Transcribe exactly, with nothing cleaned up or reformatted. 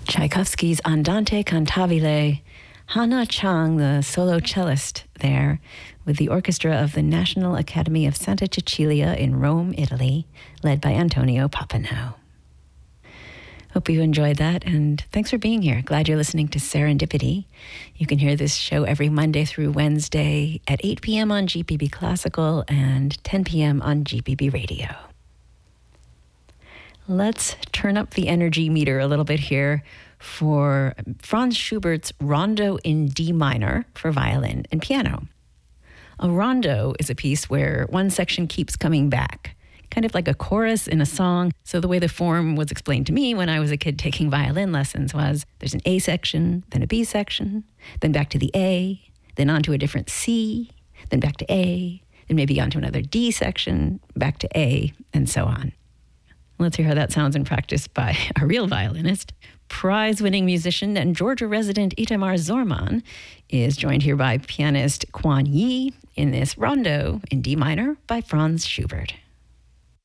Tchaikovsky's Andante Cantabile, Hannah Chang, the solo cellist there, with the orchestra of the National Academy of Santa Cecilia in Rome, Italy, led by Antonio Pappano. Hope you enjoyed that, and thanks for being here. Glad you're listening to Serendipity. You can hear this show every Monday through Wednesday at eight p.m. on G P B Classical and ten p.m. on G P B Radio. Let's turn up the energy meter a little bit here for Franz Schubert's Rondo in D minor for violin and piano. A rondo is a piece where one section keeps coming back, kind of like a chorus in a song. So the way the form was explained to me when I was a kid taking violin lessons was there's an A section, then a B section, then back to the A, then on to a different C, then back to A, then maybe on to another D section, back to A, and so on. Let's hear how that sounds in practice by a real violinist. Prize-winning musician and Georgia resident Itamar Zorman is joined here by pianist Quan Yi in this rondo in D minor by Franz Schubert.